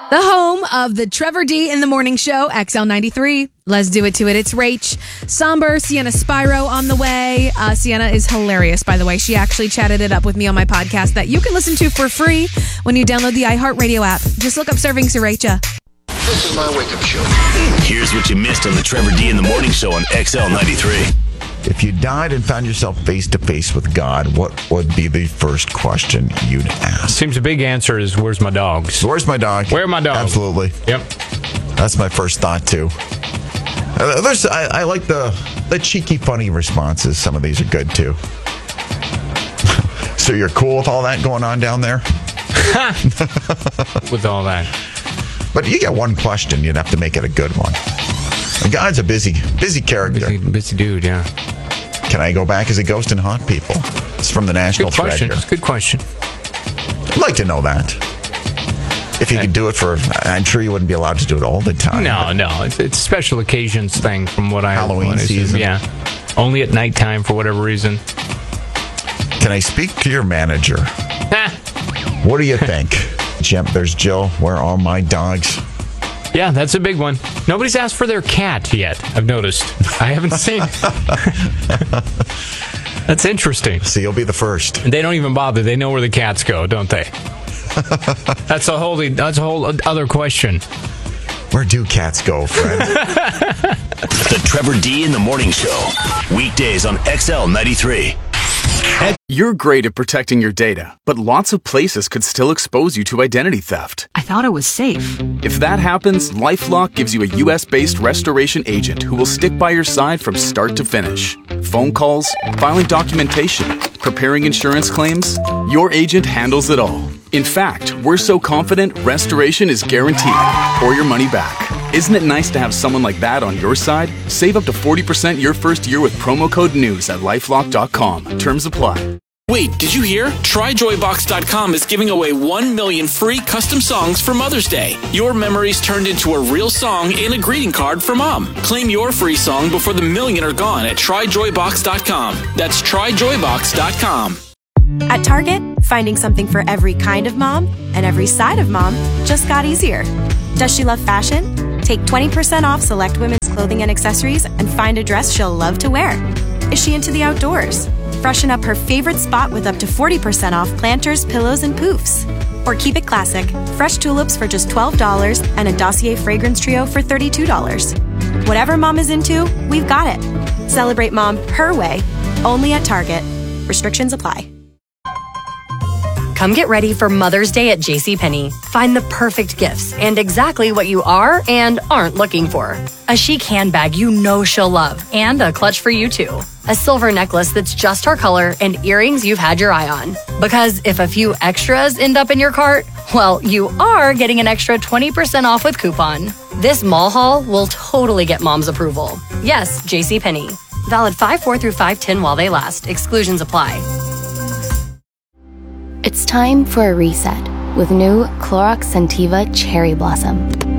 The home of the Trevor D in the Morning Show, XL93. Let's do it to it. It's Rach, Somber, Sienna Spyro on the way. Sienna is hilarious, by the way. She actually chatted it up with me on my podcast that you can listen to for free when you download the iHeartRadio app. Just look up Serving Sriracha. This is my wake-up show. Here's what you missed on the Trevor D in the Morning Show on XL93. If you died and found yourself face-to-face with God, what would be the first question you'd ask? Seems a big answer is, where's my dogs? Where's my dog? Where are my dogs? Absolutely. Yep. That's my first thought, too. I like the cheeky, funny responses. Some of these are good, too. So you're cool with all that going on down there? With all that. But you get one question, you'd have to make it a good one. And God's a busy character. Busy dude, yeah. Can I go back as a ghost and haunt people? It's from the National Treasure. It's a good question. I'd like to know that. If you could do it for, I'm sure you wouldn't be allowed to do it all the time. No. It's special occasions thing from what Halloween season. Yeah. Only at nighttime for whatever reason. Can I speak to your manager? What do you think? Jim, there's Jill. Where are my dogs? Yeah, that's a big one. Nobody's asked for their cat yet, I've noticed. I haven't seen it. That's interesting. So you'll be the first. And they don't even bother. They know where the cats go, don't they? That's a whole other question. Where do cats go, Fred? The Trevor D in the Morning Show. Weekdays on XL93. You're great at protecting your data, but lots of places could still expose you to identity theft. I thought it was safe. If that happens, LifeLock gives you a U.S.-based restoration agent who will stick by your side from start to finish. Phone calls, filing documentation, preparing insurance claims, your agent handles it all. In fact, we're so confident restoration is guaranteed or your money back. Isn't it nice to have someone like that on your side? Save up to 40% your first year with promo code NEWS at LifeLock.com. Terms apply. Wait, did you hear? TryJoyBox.com is giving away 1 million free custom songs for Mother's Day. Your memories turned into a real song and a greeting card for Mom. Claim your free song before the million are gone at TryJoyBox.com. That's TryJoyBox.com. At Target, finding something for every kind of mom and every side of mom just got easier. Does she love fashion? Take 20% off select women's clothing and accessories and find a dress she'll love to wear. Is she into the outdoors? Freshen up her favorite spot with up to 40% off planters, pillows, and poofs. Or keep it classic. Fresh tulips for just $12 and a Dossier fragrance trio for $32. Whatever mom is into, we've got it. Celebrate mom her way, only at Target. Restrictions apply. Come get ready for Mother's Day at JCPenney. Find the perfect gifts and exactly what you are and aren't looking for. A chic handbag you know she'll love and a clutch for you too. A silver necklace that's just her color and earrings you've had your eye on. Because if a few extras end up in your cart, well, you are getting an extra 20% off with coupon. This mall haul will totally get mom's approval. Yes, JCPenney. Valid 5/4 through 5/10 while they last. Exclusions apply. It's time for a reset with new Clorox Scentiva Cherry Blossom.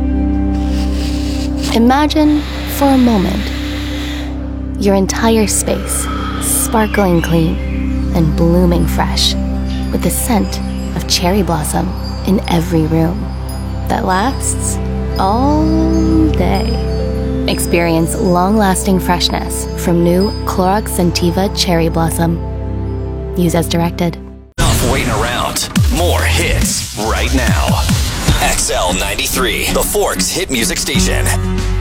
Imagine, for a moment, your entire space sparkling clean and blooming fresh with the scent of cherry blossom in every room that lasts all day. Experience long-lasting freshness from new Clorox Scentiva Cherry Blossom. Use as directed. Waiting around. More hits right now. XL93, the Forks hit music station.